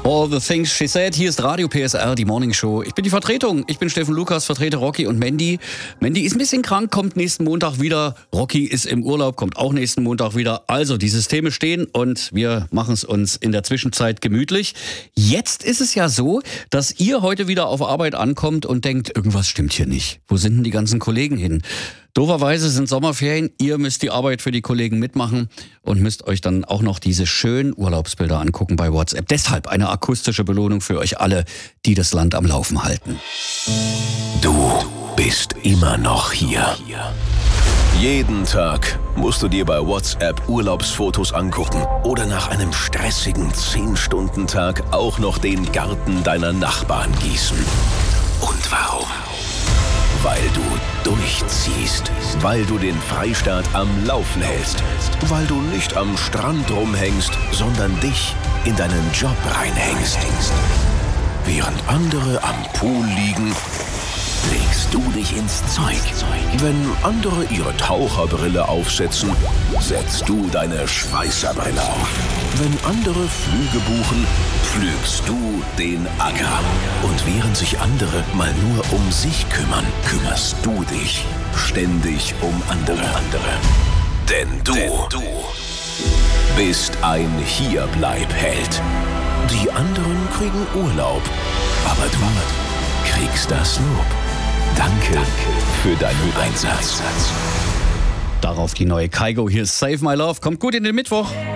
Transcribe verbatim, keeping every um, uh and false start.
All the things she said. Hier ist Radio P S R, die Morning Show. Ich bin die Vertretung. Ich bin Steffen Lukas, vertrete Rocky und Mandy. Mandy ist ein bisschen krank, kommt nächsten Montag wieder. Rocky ist im Urlaub, kommt auch nächsten Montag wieder. Also, die Systeme stehen und wir machen es uns in der Zwischenzeit gemütlich. Jetzt ist es ja so, dass ihr heute wieder auf Arbeit ankommt und denkt, irgendwas stimmt hier nicht. Wo sind denn die ganzen Kollegen hin? Dooferweise sind Sommerferien, ihr müsst die Arbeit für die Kollegen mitmachen und müsst euch dann auch noch diese schönen Urlaubsbilder angucken bei WhatsApp. Deshalb eine akustische Belohnung für euch alle, die das Land am Laufen halten. Du bist immer noch hier. Jeden Tag musst du dir bei WhatsApp Urlaubsfotos angucken oder nach einem stressigen zehn-Stunden-Tag auch noch den Garten deiner Nachbarn gießen. Und warum? Weil du durchziehst, weil du den Freistaat am Laufen hältst, weil du nicht am Strand rumhängst, sondern dich in deinen Job reinhängst. Während andere am Pool liegen, legst du dich ins Zeug. Wenn andere ihre Taucherbrille aufsetzen, setzt du deine Schweißerbrille auf. Wenn andere Flüge buchen, pflügst du den Acker. Und während sich andere mal nur um sich kümmern, kümmerst du dich ständig um andere. Denn du, Denn du bist ein Hierbleib-Held. Die anderen kriegen Urlaub, aber du kriegst das Lob. Danke, Danke für deinen Einsatz. Darauf die neue Kygo. Hier ist Save My Love. Kommt gut in den Mittwoch.